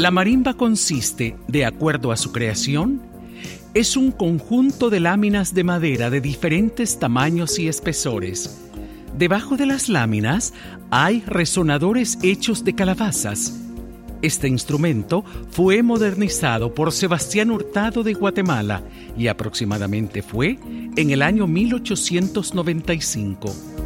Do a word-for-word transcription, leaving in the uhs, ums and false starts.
La marimba consiste, de acuerdo a su creación, es un conjunto de láminas de madera de diferentes tamaños y espesores. Debajo de las láminas hay resonadores hechos de calabazas. Este instrumento fue modernizado por Sebastián Hurtado de Guatemala y aproximadamente fue en el año mil ochocientos noventa y cinco.